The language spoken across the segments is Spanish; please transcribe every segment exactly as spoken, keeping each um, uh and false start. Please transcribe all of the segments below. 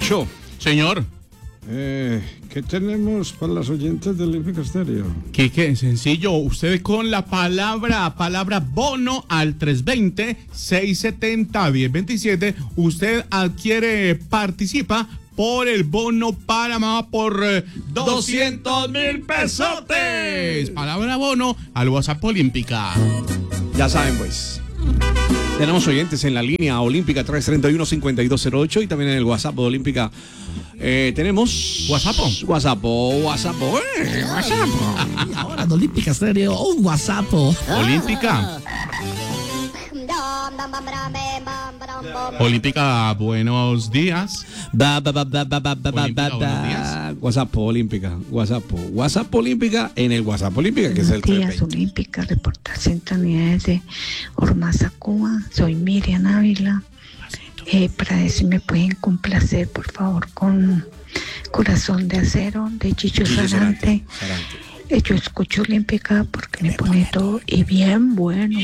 Arucho. Señor. Eh, ¿Qué tenemos para las oyentes del Olímpica Estéreo? Qué, qué sencillo. Usted con la palabra, palabra bono al tres dos cero, seis siete cero, uno cero dos siete, usted adquiere, participa por el bono para mamá por eh, doscientos mil pesotes. Palabra bono al WhatsApp Olímpica. Ya saben, pues. Tenemos oyentes en la línea Olímpica tres tres uno, cinco dos cero ocho y también en el WhatsApp de Olímpica. Eh, tenemos. ¿WhatsApp? WhatsApp, WhatsApp, eh, WhatsApp. Y ahora en Olímpica Estéreo, un WhatsApp. Olímpica. Olímpica, buenos días. Ba, ba, ba, ba, ba, ba, ba, Olímpica, ba, buenos ba. días. WhatsApp Olímpica, WhatsApp, WhatsApp Olímpica en el WhatsApp Olímpica, que es el Buenos días, tres veinte. Olímpica, reportar sintonía desde Ormaza, Cuba. Soy Miriam Ávila. Eh, para ver si me pueden complacer, por favor, con Corazón de Acero de Chicho Chicho Sarante. Sarante. Eh, yo escucho Olímpica porque me pone todo y bien bueno.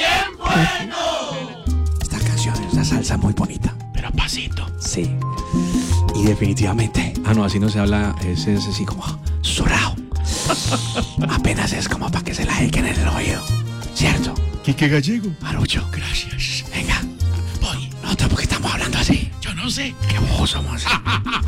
Esta canción es una salsa muy bonita. Pero pasito. Sí. Y definitivamente. Ah, no, así no se habla. Es, es así como susurrado. Apenas es como para que se la dejen en el oído. ¿Cierto? Quique Gallego. Marucho. Gracias. Venga. Voy. Nosotros porque estamos hablando así. Yo no sé. Qué bobos somos.